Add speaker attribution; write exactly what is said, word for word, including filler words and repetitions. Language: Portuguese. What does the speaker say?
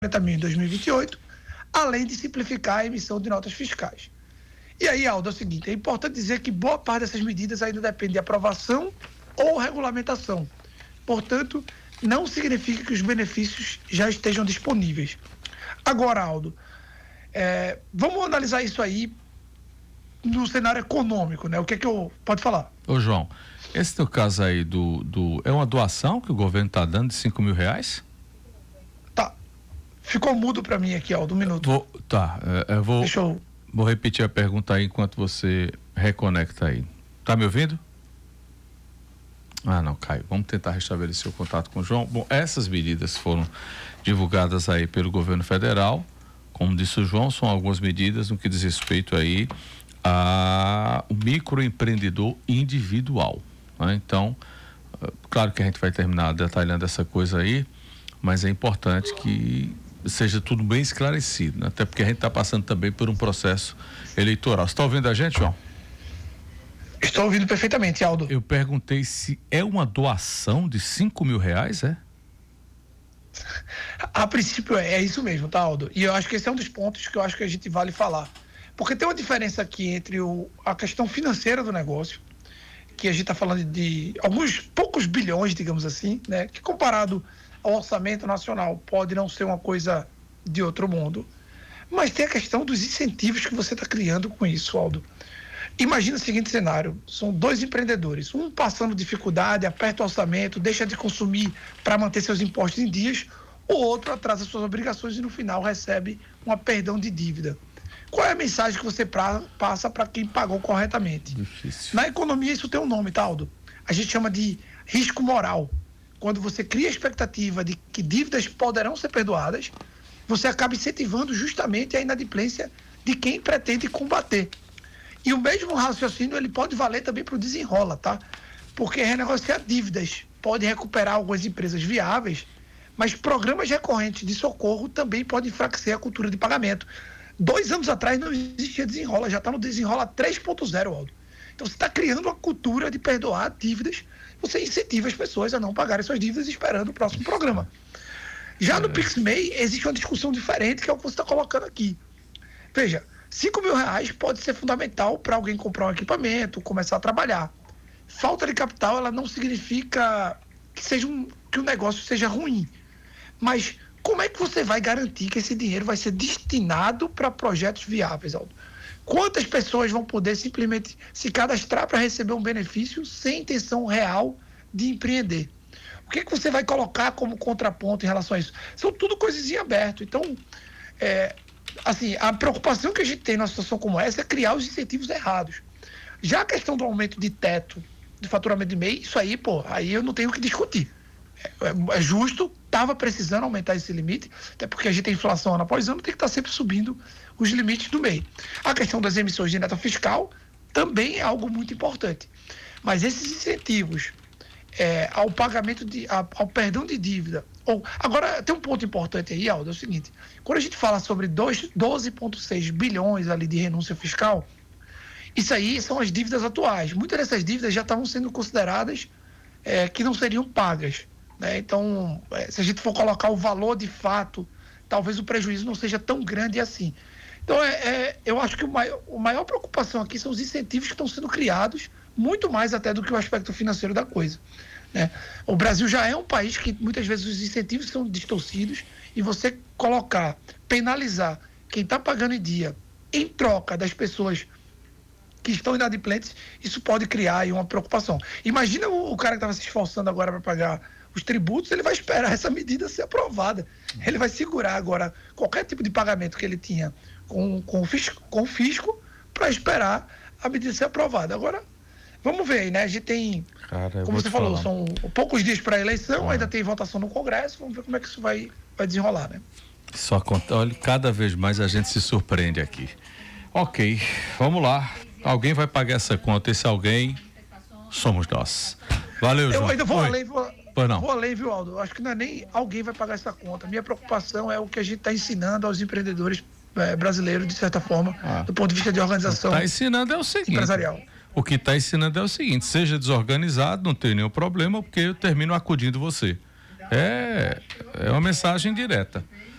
Speaker 1: quarenta mil em dois mil e vinte e oito, além de simplificar a emissão de notas fiscais. E aí, Aldo, é o seguinte, é importante dizer que boa parte dessas medidas ainda depende de aprovação ou regulamentação. Portanto, não significa que os benefícios já estejam disponíveis. Agora, Aldo, é, vamos analisar isso aí no cenário econômico, né? O que é que eu... Pode falar.
Speaker 2: Ô, João, esse teu caso aí do... do é uma doação que o governo está dando de cinco mil reais?
Speaker 1: Tá. Ficou mudo para mim aqui, Aldo, um minuto.
Speaker 2: Vou, tá, é, eu vou...
Speaker 1: Deixa eu...
Speaker 2: Vou repetir a pergunta aí enquanto você reconecta aí. Tá me ouvindo? Ah, não, Caio. Vamos tentar restabelecer o contato com o João. Bom, essas medidas foram divulgadas aí pelo governo federal. Como disse o João, são algumas medidas no que diz respeito aí ao microempreendedor individual, né? Então, claro que a gente vai terminar detalhando essa coisa aí, mas é importante que seja tudo bem esclarecido, né? Até porque a gente está passando também por um processo eleitoral. Você está ouvindo a gente, João?
Speaker 1: Estou ouvindo perfeitamente, Aldo.
Speaker 2: Eu perguntei se é uma doação de cinco mil reais, é?
Speaker 1: A princípio é, é isso mesmo, tá, Aldo? E eu acho que esse é um dos pontos que eu acho que a gente vale falar. Porque tem uma diferença aqui entre o, a questão financeira do negócio, que a gente está falando de alguns poucos bilhões, digamos assim, né? Que comparado ao orçamento nacional pode não ser uma coisa de outro mundo. Mas tem a questão dos incentivos que você está criando com isso, Aldo. Imagina o seguinte cenário, são dois empreendedores, um passando dificuldade, aperta o orçamento, deixa de consumir para manter seus impostos em dias, o outro atrasa suas obrigações e no final recebe uma perdão de dívida. Qual é a mensagem que você pra, passa para quem pagou corretamente?
Speaker 2: Difícil.
Speaker 1: Na economia isso tem um nome, tá, Aldo? A gente chama de risco moral. Quando você cria a expectativa de que dívidas poderão ser perdoadas, você acaba incentivando justamente a inadimplência de quem pretende combater. E o mesmo raciocínio ele pode valer também para o desenrola, tá? Porque renegociar dívidas pode recuperar algumas empresas viáveis, mas programas recorrentes de socorro também podem enfraquecer a cultura de pagamento. Dois anos atrás não existia desenrola, já está no desenrola três ponto zero, Aldo. Então você está criando uma cultura de perdoar dívidas, você incentiva as pessoas a não pagarem suas dívidas esperando o próximo programa. Já no PicMay existe uma discussão diferente, que é o que você está colocando aqui. Veja, cinco mil reais pode ser fundamental para alguém comprar um equipamento, começar a trabalhar. Falta de capital, ela não significa que, seja um, que o negócio seja ruim. Mas como é que você vai garantir que esse dinheiro vai ser destinado para projetos viáveis, Aldo? Quantas pessoas vão poder simplesmente se cadastrar para receber um benefício sem intenção real de empreender? O que é que você vai colocar como contraponto em relação a isso? São tudo coisas em aberto. Então, é, assim, a preocupação que a gente tem numa situação como essa é criar os incentivos errados. Já a questão do aumento de teto de faturamento de M E I, isso aí, pô, aí eu não tenho o que discutir. É, é justo, estava precisando aumentar esse limite, até porque a gente tem inflação ano após ano, tem que estar sempre subindo os limites do M E I. A questão das emissões de nota fiscal também é algo muito importante. Mas esses incentivos é, ao pagamento, de, ao, ao perdão de dívida, ou, agora tem um ponto importante aí, Aldo, é o seguinte, quando a gente fala sobre doze vírgula seis bilhões ali de renúncia fiscal, isso aí são as dívidas atuais. Muitas dessas dívidas já estavam sendo consideradas é, que não seriam pagas, né? Então, é, se a gente for colocar o valor de fato, talvez o prejuízo não seja tão grande assim. Então, é, é, eu acho que o maior, a maior preocupação aqui são os incentivos que estão sendo criados, muito mais até do que o aspecto financeiro da coisa, né? O Brasil já é um país que muitas vezes os incentivos são distorcidos e você colocar, penalizar quem está pagando em dia em troca das pessoas que estão inadimplentes, isso pode criar aí uma preocupação. Imagina o, o cara que estava se esforçando agora para pagar os tributos, ele vai esperar essa medida ser aprovada. Ele vai segurar agora qualquer tipo de pagamento que ele tinha com, com o fisco, com o fisco para esperar a medida ser aprovada. Agora, vamos ver aí, né? A gente tem, Cara, como você falou, falar. são poucos dias para a eleição, ah. ainda tem votação no Congresso, vamos ver como é que isso vai, vai desenrolar, né?
Speaker 2: Só conta, olha, cada vez mais a gente se surpreende aqui. Ok, vamos lá. Alguém vai pagar essa conta, esse alguém somos nós. Valeu, João.
Speaker 1: Eu ainda vou
Speaker 2: Oi.
Speaker 1: além, vou,
Speaker 2: pois não.
Speaker 1: vou além, viu, Aldo? Acho que não é nem alguém vai pagar essa conta. Minha preocupação é o que a gente está ensinando aos empreendedores é, brasileiros, de certa forma, ah. do ponto de vista de organização.
Speaker 2: Está ensinando é o seguinte.
Speaker 1: Empresarial.
Speaker 2: O que está ensinando é o seguinte: seja desorganizado, não tem nenhum problema, porque eu termino acudindo você. É, é uma mensagem direta.